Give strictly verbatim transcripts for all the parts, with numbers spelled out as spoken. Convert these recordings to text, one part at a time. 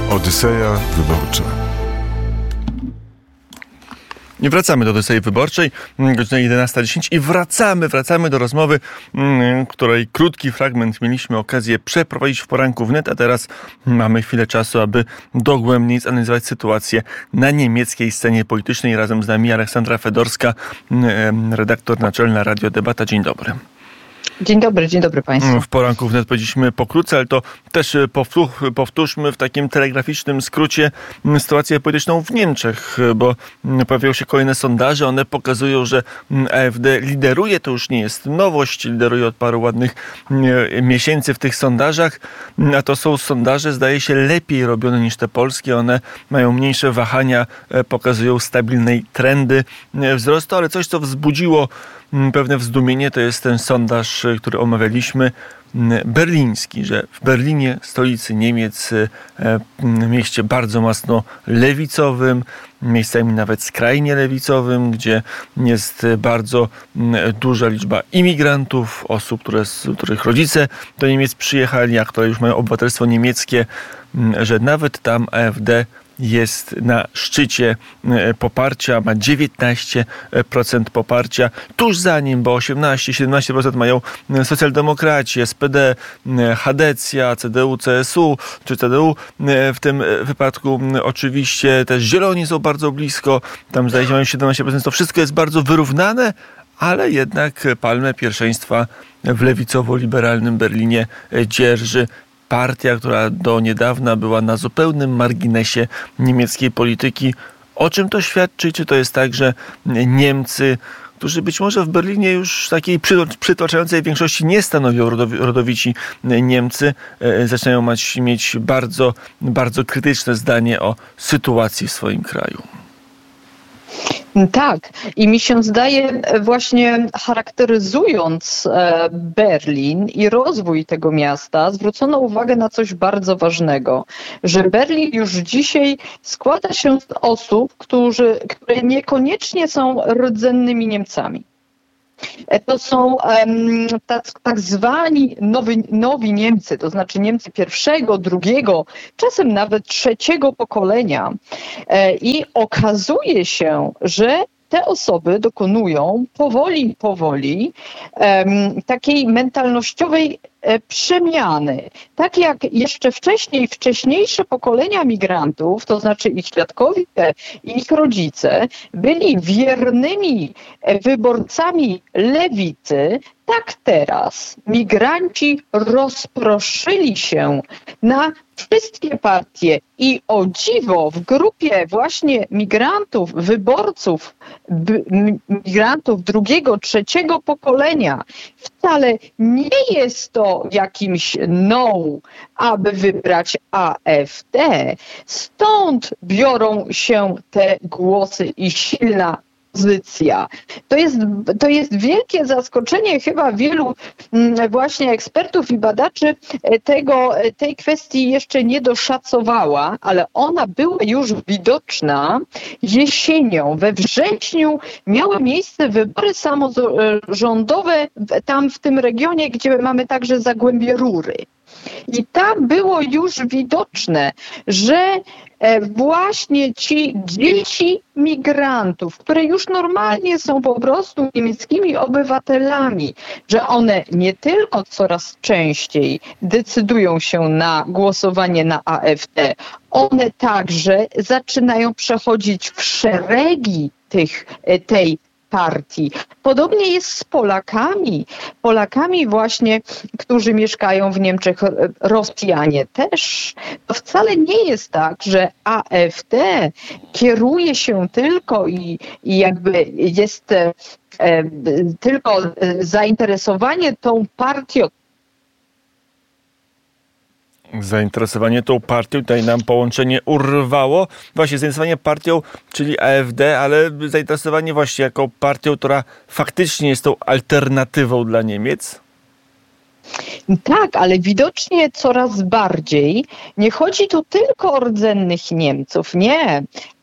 Odyseja Wyborcza. I wracamy do Odysei Wyborczej, godzina jedenasta dziesięć i wracamy, wracamy do rozmowy, której krótki fragment mieliśmy okazję przeprowadzić w poranku wnet, a teraz mamy chwilę czasu, aby dogłębniej zanalizować sytuację na niemieckiej scenie politycznej. Razem z nami Aleksandra Fedorska, redaktor naczelna Radio Debata. Dzień dobry. Dzień dobry, dzień dobry Państwu. W poranku wnet powiedzieliśmy pokrótce, ale to też powtórzmy w takim telegraficznym skrócie sytuację polityczną w Niemczech, bo pojawiają się kolejne sondaże, one pokazują, że AfD lideruje, to już nie jest nowość, lideruje od paru ładnych miesięcy w tych sondażach, a to są sondaże, zdaje się, lepiej robione niż te polskie, one mają mniejsze wahania, pokazują stabilnej trendy wzrostu, ale coś, co wzbudziło pewne wzdumienie, to jest ten sondaż, który omawialiśmy, berliński, że w Berlinie, stolicy Niemiec, mieście bardzo mocno lewicowym, miejscami nawet skrajnie lewicowym, gdzie jest bardzo duża liczba imigrantów, osób, które, których rodzice do Niemiec przyjechali, a które już mają obywatelstwo niemieckie, że nawet tam AfD jest na szczycie poparcia, ma dziewiętnaście procent poparcia. Tuż za nim, bo osiemnaście do siedemnastu procent mają socjaldemokraci, S P D, Hadecja, C D U, C S U czy C D U. W tym wypadku oczywiście też Zieloni są bardzo blisko. Tam zdaje się mają siedemnaście procent. To wszystko jest bardzo wyrównane, ale jednak palmę pierwszeństwa w lewicowo-liberalnym Berlinie dzierży partia, która do niedawna była na zupełnym marginesie niemieckiej polityki. O czym to świadczy? Czy to jest tak, że Niemcy, którzy być może w Berlinie już takiej przytłaczającej większości nie stanowią rodowi, rodowici Niemcy, zaczynają mać, mieć bardzo, bardzo krytyczne zdanie o sytuacji w swoim kraju? Tak, i mi się zdaje, właśnie charakteryzując Berlin i rozwój tego miasta, zwrócono uwagę na coś bardzo ważnego, że Berlin już dzisiaj składa się z osób, którzy, które niekoniecznie są rdzennymi Niemcami. To są um, tak, tak zwani nowi, nowi Niemcy, to znaczy Niemcy pierwszego, drugiego, czasem nawet trzeciego pokolenia. E, I okazuje się, że te osoby dokonują powoli, powoli um, takiej mentalnościowej e, przemiany. Tak jak jeszcze wcześniej, wcześniejsze pokolenia migrantów, to znaczy ich świadkowie i ich rodzice, byli wiernymi wyborcami lewicy, tak teraz migranci rozproszyli się na wszystkie partie i o dziwo w grupie właśnie migrantów, wyborców, b- migrantów drugiego, trzeciego pokolenia wcale nie jest to jakimś no, aby wybrać AfD. Stąd biorą się te głosy i silna pozycja. To jest, to jest wielkie zaskoczenie chyba wielu właśnie ekspertów i badaczy tego, tej kwestii jeszcze nie doszacowała, ale ona była już widoczna jesienią. We wrześniu miały miejsce wybory samorządowe tam w tym regionie, gdzie mamy także Zagłębie Rury. I tam było już widoczne, że właśnie ci dzieci migrantów, które już normalnie są po prostu niemieckimi obywatelami, że one nie tylko coraz częściej decydują się na głosowanie na AfD, one także zaczynają przechodzić w szeregi tych, tej partii. Podobnie jest z Polakami. Polakami właśnie, którzy mieszkają w Niemczech, Rosjanie też. To wcale nie jest tak, że AfD kieruje się tylko i, i jakby jest e, tylko zainteresowanie tą partią. Zainteresowanie tą partią, tutaj nam połączenie urwało. Właśnie zainteresowanie partią, czyli AfD, ale zainteresowanie właśnie jako partią, która faktycznie jest tą alternatywą dla Niemiec. Tak, ale widocznie coraz bardziej nie chodzi tu tylko o rdzennych Niemców, nie,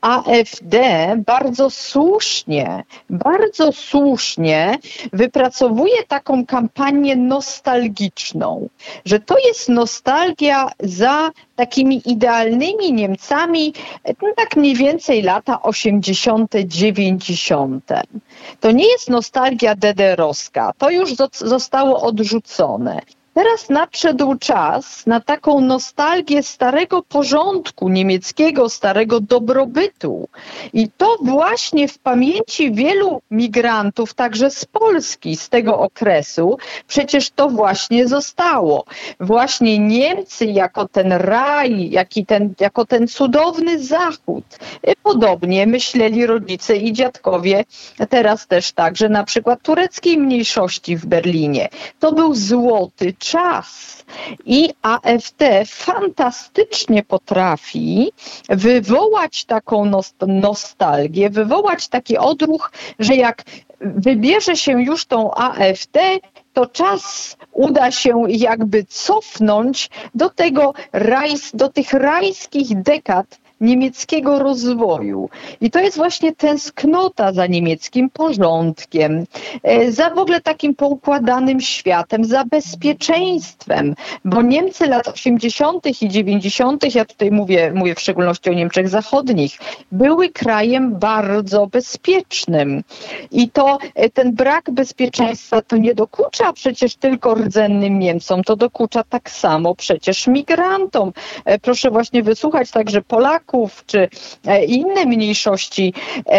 A F D bardzo słusznie, bardzo słusznie wypracowuje taką kampanię nostalgiczną, że to jest nostalgia za takimi idealnymi Niemcami, no tak mniej więcej lata osiemdziesiąte, dziewięćdziesiąte. To nie jest nostalgia de de erowska, to już zostało odrzucone. Teraz nadszedł czas na taką nostalgię starego porządku niemieckiego, starego dobrobytu. I to właśnie w pamięci wielu migrantów, także z Polski, z tego okresu, przecież to właśnie zostało. Właśnie Niemcy jako ten raj, jaki ten, jako ten cudowny Zachód. Podobnie myśleli rodzice i dziadkowie, teraz też także na przykład tureckiej mniejszości w Berlinie. To był złoty czas. I A F D fantastycznie potrafi wywołać taką nostalgię, wywołać taki odruch, że jak wybierze się już tą A F D, to czas uda się jakby cofnąć do tego rajs, do tych rajskich dekad niemieckiego rozwoju. I to jest właśnie tęsknota za niemieckim porządkiem, za w ogóle takim poukładanym światem, za bezpieczeństwem, bo Niemcy lat osiemdziesiątych i dziewięćdziesiątych, ja tutaj mówię, mówię w szczególności o Niemczech Zachodnich, były krajem bardzo bezpiecznym. I to ten brak bezpieczeństwa to nie dokucza przecież tylko rdzennym Niemcom, to dokucza tak samo przecież migrantom. Proszę właśnie wysłuchać także Polaków, czy inne mniejszości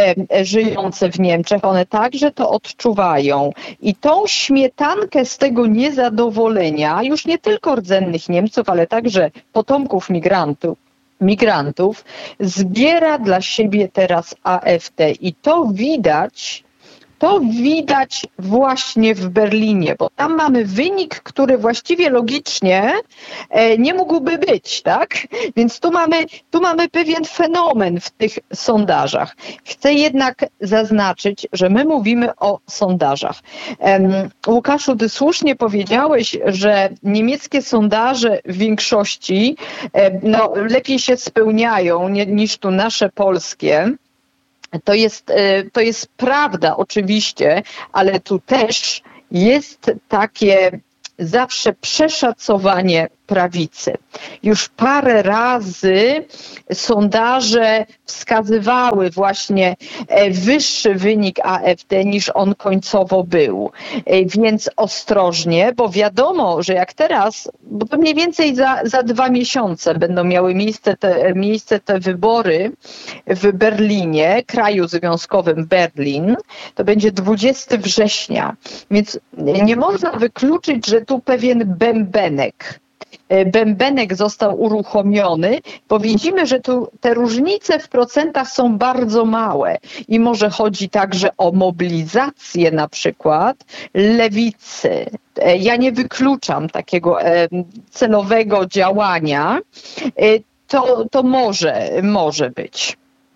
żyjące w Niemczech, one także to odczuwają. I tą śmietankę z tego niezadowolenia, już nie tylko rdzennych Niemców, ale także potomków migrantów, migrantów, zbiera dla siebie teraz A F D. I to widać, To widać właśnie w Berlinie, bo tam mamy wynik, który właściwie logicznie nie mógłby być, tak? Więc tu mamy, tu mamy pewien fenomen w tych sondażach. Chcę jednak zaznaczyć, że my mówimy o sondażach. Łukaszu, ty słusznie powiedziałeś, że niemieckie sondaże w większości no, lepiej się spełniają niż tu nasze polskie. To jest, to jest prawda oczywiście, ale tu też jest takie zawsze przeszacowanie prawicy. Już parę razy sondaże wskazywały właśnie wyższy wynik A F D niż on końcowo był. Więc ostrożnie, bo wiadomo, że jak teraz, bo to mniej więcej za, za dwa miesiące będą miały miejsce te, miejsce te wybory w Berlinie, kraju związkowym Berlin, to będzie dwudziestego września. Więc nie można wykluczyć, że tu pewien bębenek bębenek został uruchomiony, bo widzimy, że tu te różnice w procentach są bardzo małe i może chodzi także o mobilizację na przykład lewicy. Ja nie wykluczam takiego celowego działania. To, to może, może być.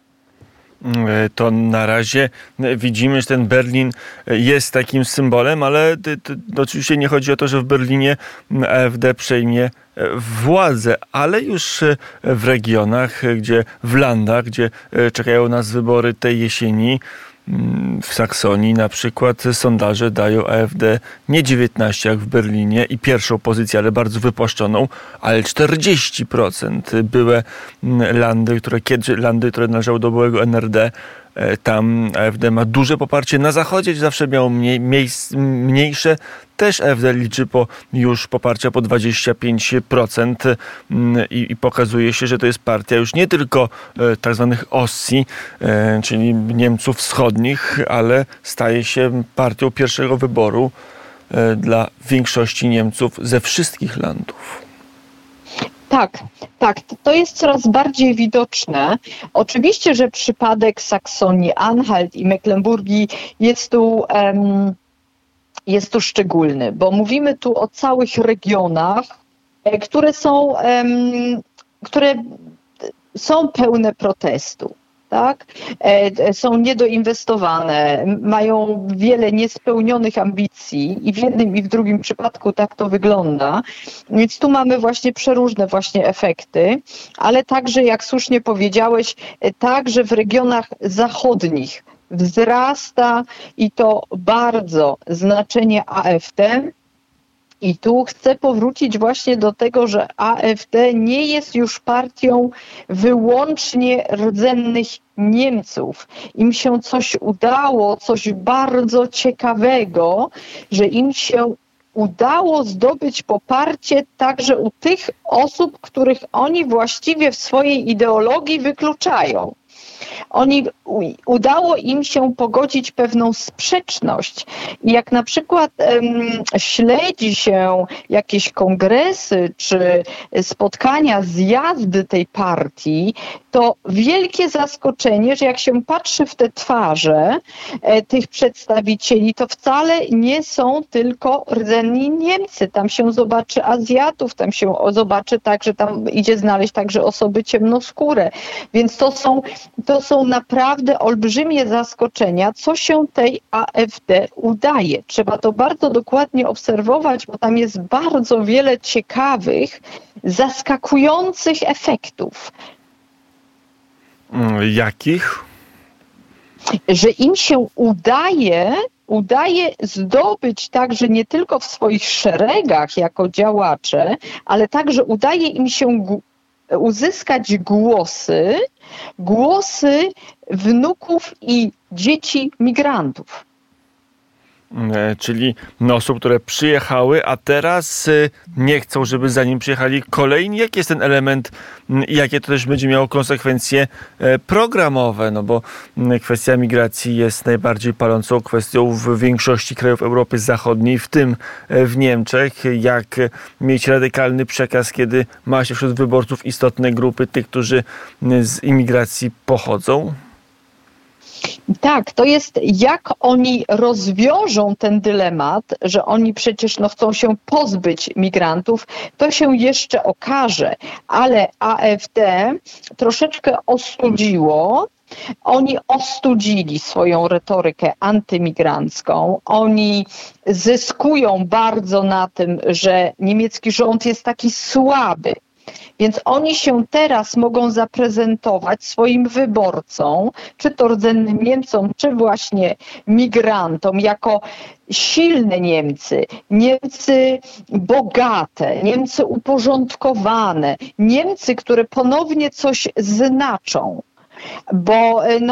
To na razie widzimy, że ten Berlin jest takim symbolem, ale to, to oczywiście nie chodzi o to, że w Berlinie A F D przejmie władzę, ale już w regionach, gdzie w landach, gdzie czekają nas wybory tej jesieni, w Saksonii na przykład sondaże dają A F D nie dziewiętnaście jak w Berlinie i pierwszą pozycję, ale bardzo wypłaszczoną, ale czterdzieści procent. Były landy, które kiedyś landy, które należały do byłego N R D. Tam A F D ma duże poparcie. Na zachodzie zawsze miało mniej, mniej, mniejsze. Też A F D liczy po, już poparcia po dwadzieścia pięć procent i, i pokazuje się, że to jest partia już nie tylko e, tak zwanych Ossi, e, czyli Niemców wschodnich, ale staje się partią pierwszego wyboru e, dla większości Niemców ze wszystkich landów. Tak, tak, to jest coraz bardziej widoczne. Oczywiście, że przypadek Saksonii, Anhalt i Mecklenburgii jest tu, um, jest tu szczególny, bo mówimy tu o całych regionach, które są, um, które są pełne protestu. tak? Są niedoinwestowane, mają wiele niespełnionych ambicji i w jednym i w drugim przypadku tak to wygląda. Więc tu mamy właśnie przeróżne właśnie efekty, ale także, jak słusznie powiedziałeś, także w regionach zachodnich wzrasta i to bardzo znaczenie A F D. I tu chcę powrócić właśnie do tego, że A F D nie jest już partią wyłącznie rdzennych Niemców. Im się coś udało, coś bardzo ciekawego, że im się udało zdobyć poparcie także u tych osób, których oni właściwie w swojej ideologii wykluczają. Oni, udało im się pogodzić pewną sprzeczność. I jak na przykład um, śledzi się jakieś kongresy czy spotkania, zjazdy tej partii, to wielkie zaskoczenie, że jak się patrzy w te twarze e, tych przedstawicieli, to wcale nie są tylko rdzenni Niemcy. Tam się zobaczy Azjatów, tam się zobaczy także, tam idzie znaleźć także osoby ciemnoskóre. Więc to są, to są naprawdę olbrzymie zaskoczenia, co się tej A F D udaje. Trzeba to bardzo dokładnie obserwować, bo tam jest bardzo wiele ciekawych, zaskakujących efektów. Jakich? Że im się udaje, udaje zdobyć także nie tylko w swoich szeregach jako działacze, ale także udaje im się uzyskać głosy, głosy wnuków i dzieci migrantów. Czyli osób, które przyjechały, a teraz nie chcą, żeby za nim przyjechali kolejni. Jaki jest ten element i jakie to też będzie miało konsekwencje programowe? No bo kwestia migracji jest najbardziej palącą kwestią w większości krajów Europy Zachodniej, w tym w Niemczech. Jak mieć radykalny przekaz, kiedy ma się wśród wyborców istotne grupy tych, którzy z imigracji pochodzą? Tak, to jest jak oni rozwiążą ten dylemat, że oni przecież no, chcą się pozbyć migrantów, to się jeszcze okaże, ale A F D troszeczkę ostudziło. Oni ostudzili swoją retorykę antymigrancką. Oni zyskują bardzo na tym, że niemiecki rząd jest taki słaby. Więc oni się teraz mogą zaprezentować swoim wyborcom, czy to rdzennym Niemcom, czy właśnie migrantom, jako silne Niemcy, Niemcy bogate, Niemcy uporządkowane, Niemcy, które ponownie coś znaczą. Bo no,